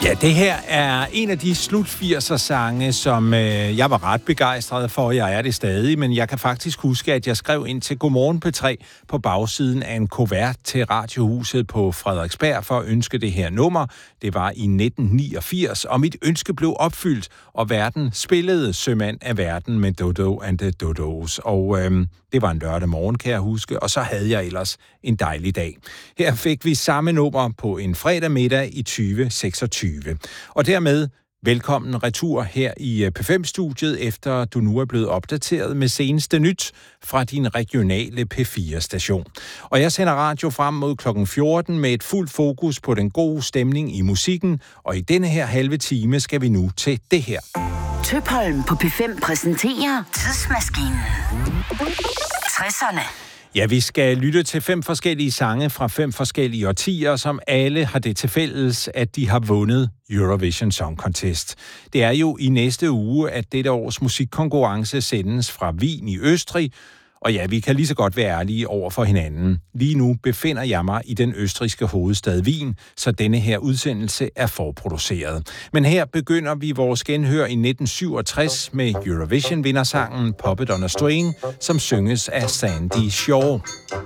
Ja, det her er en af de slut-80'er-sange, som jeg var ret begejstret for. Jeg er det stadig, men jeg kan faktisk huske, at jeg skrev ind til Godmorgen P3 på bagsiden af en kuvert til Radiohuset på Frederiksberg for at ønske det her nummer. Det var i 1989, og mit ønske blev opfyldt, og verden spillede Sømand af verden med Dodo and the Dodos. Og det var en lørdag morgen, kan jeg huske, og så havde jeg ellers en dejlig dag. Her fik vi samme nummer på en fredag middag i 2026. Og dermed velkommen retur her i P5-studiet, efter du nu er blevet opdateret med seneste nyt fra din regionale P4-station. Og jeg sender radio frem mod kl. 14 med et fuldt fokus på den gode stemning i musikken, og i denne her halve time skal vi nu til det her. Tøpholm på P5 præsenterer Tidsmaskinen. 60'erne. Ja, vi skal lytte til 5 forskellige sange fra 5 forskellige årtier, som alle har det til fælles, at de har vundet Eurovision Song Contest. Det er jo i næste uge, at dette års musikkonkurrence sendes fra Wien i Østrig, og ja, vi kan lige så godt være ærlige over for hinanden. Lige nu befinder jeg mig i den østrigske hovedstad Wien, så denne her udsendelse er forproduceret. Men her begynder vi vores genhør i 1967 med Eurovision-vindersangen Puppet on a String, som synges af Sandy Shaw.